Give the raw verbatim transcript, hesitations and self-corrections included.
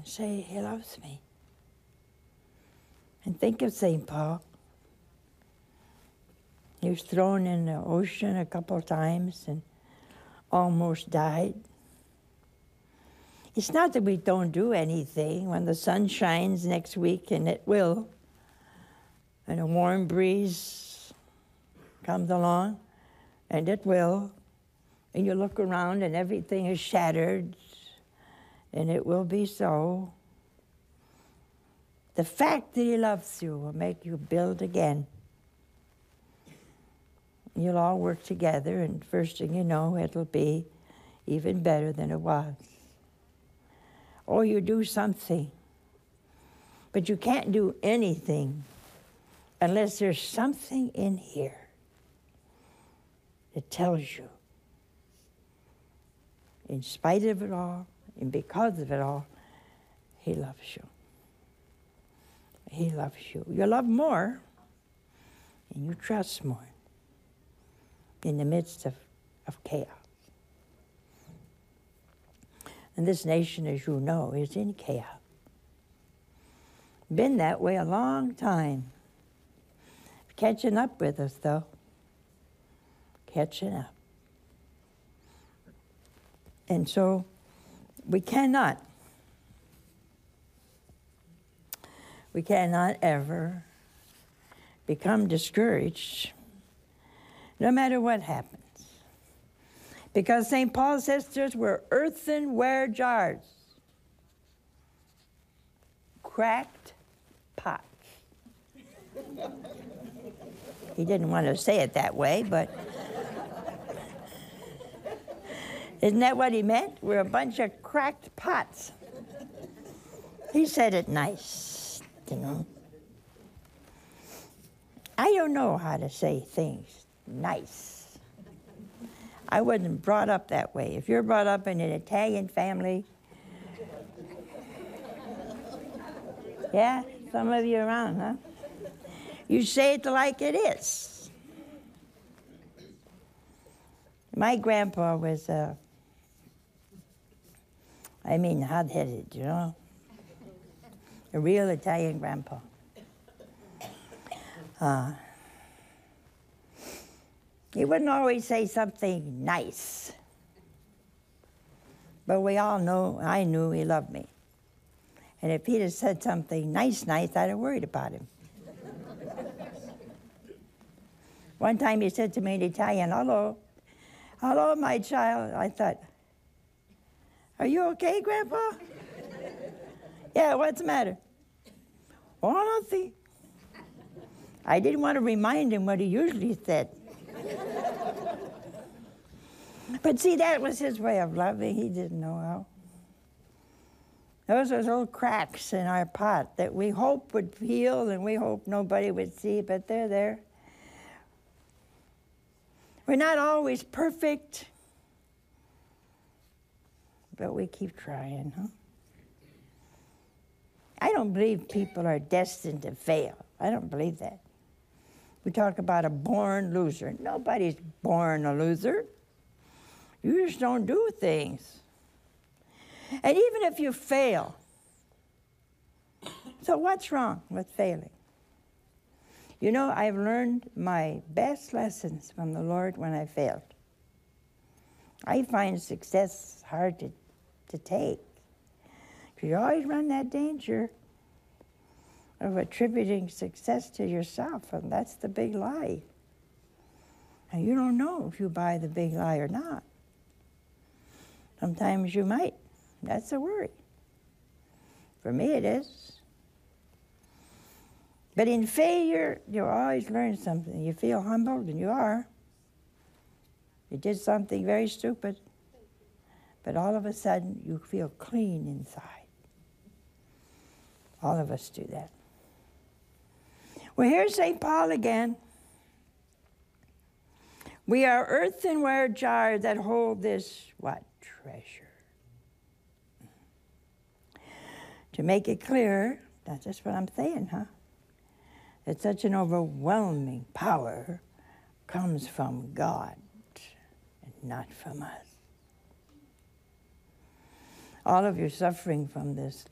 and say, he loves me. And think of Saint Paul. He was thrown in the ocean a couple of times and almost died. It's not that we don't do anything. When the sun shines next week, and it will, and a warm breeze comes along, and it will, and you look around and everything is shattered, and it will be so. The fact that he loves you will make you build again. You'll all work together, and first thing you know, it'll be even better than it was. Or you do something. But you can't do anything unless there's something in here that tells you, in spite of it all, and because of it all, he loves you. He loves you. You love more, and you trust more in the midst of, of chaos. And this nation, as you know, is in chaos. Been that way a long time. Catching up with us, though. Catching up. And so we cannot, we cannot ever become discouraged, no matter what happens. Because Saint Paul says to us, we're earthenware jars, cracked pots. He didn't want to say it that way, but isn't that what he meant? We're a bunch of cracked pots. He said it nice, you know. I don't know how to say things nice. I wasn't brought up that way. If you're brought up in an Italian family, yeah, some of you around, huh? You say it like it is. My grandpa was, uh, I mean, hot-headed, you know? A real Italian grandpa. Uh, he wouldn't always say something nice. But we all know, I knew he loved me. And if he'd have said something nice, nice, I'd have worried about him. One time he said to me in Italian, hello, hello, my child. I thought, are you okay, Grandpa? Yeah, what's the matter? Oh, nothing. I didn't want to remind him what he usually said. But see, that was his way of loving. He didn't know how. Those were little cracks in our pot that we hope would heal and we hope nobody would see, but they're there. We're not always perfect, but we keep trying, huh? I don't believe people are destined to fail. I don't believe that. We talk about a born loser. Nobody's born a loser. You just don't do things. And even if you fail, so what's wrong with failing? You know, I've learned my best lessons from the Lord when I failed. I find success hard to, to take. Because you always run that danger of attributing success to yourself, and that's the big lie. And you don't know if you buy the big lie or not. Sometimes you might. That's a worry. For me it is. But in failure, you always learn something. You feel humbled, and you are. You did something very stupid, but all of a sudden you feel clean inside. All of us do that. Well, here's Saint Paul again. We are earthenware jars that hold this, what? Treasure. To make it clear, that's just what I'm saying, huh? That such an overwhelming power comes from God and not from us. All of you suffering from this